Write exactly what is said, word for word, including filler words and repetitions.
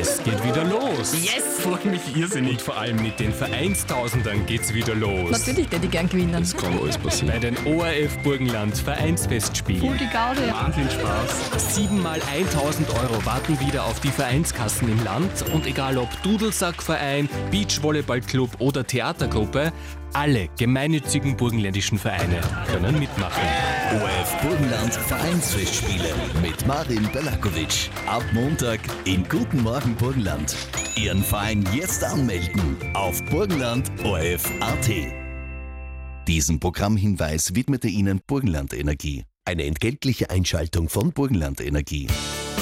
Es geht wieder los. Yes, freut mich irrsinnig. Und vor allem mit den Vereinstausendern geht's wieder los. Natürlich hätte ich gern gewinnen. Das kann alles passieren. Bei den O R F Burgenland Vereinsfestspielen. Voll die Gaude. Wahnsinn Spaß. Siebenmal tausend Euro warten wieder auf die Vereinskassen im Land. Und egal ob Dudelsackverein, Beachvolleyballclub oder Theatergruppe, alle gemeinnützigen burgenländischen Vereine können mitmachen. O R F Burgenland Vereinsfestspiele mit Marin Belakovic. Ab Montag in Guten Morgen Burgenland. Ihren Verein jetzt anmelden auf burgenland O R F Punkt A T. Diesen Programmhinweis widmete Ihnen Burgenland Energie. Eine entgeltliche Einschaltung von Burgenland Energie.